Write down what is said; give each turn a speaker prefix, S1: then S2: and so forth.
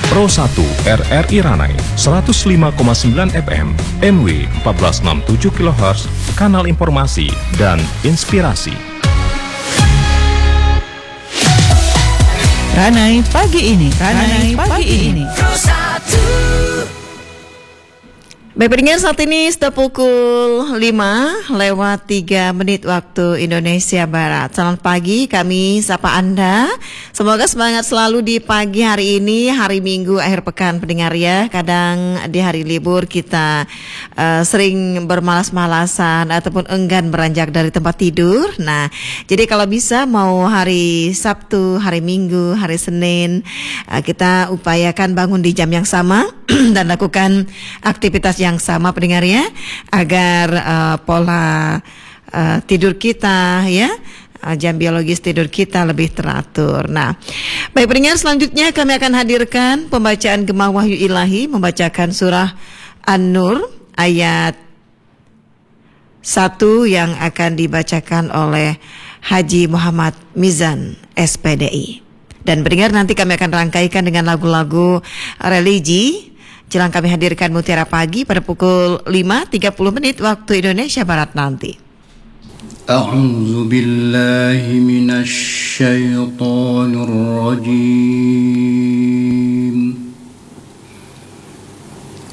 S1: Pro 1 RRI Ranai 105,9 FM, MW 1467 kHz, kanal informasi dan inspirasi.
S2: Ranai pagi ini, Ranai pagi ini.
S3: Pro 1.
S4: Baik pendengar, saat ini sudah pukul 5:03 waktu Indonesia Barat. Selamat pagi, kami sapa Anda. Semoga semangat selalu di pagi hari ini, hari Minggu akhir pekan pendengar ya. Kadang di hari libur kita sering bermalas-malasan ataupun enggan beranjak dari tempat tidur. Nah, jadi kalau bisa mau hari Sabtu, hari Minggu, hari Senin, kita upayakan bangun di jam yang sama dan lakukan aktivitas yang sama pendengar ya, agar pola tidur kita ya, jam biologis tidur kita lebih teratur. Nah, baik pendengar, selanjutnya kami akan hadirkan pembacaan Gema Wahyu Ilahi, membacakan surah An-Nur ayat 1 yang akan dibacakan oleh Haji Muhammad Mizan SPDI. Dan pendengar, nanti kami akan rangkaikan dengan lagu-lagu religi. Jelang kami hadirkan Mutiara Pagi pada pukul 5:30 waktu Indonesia Barat nanti.
S5: A'udzu billahi minasy syaithanir rajim.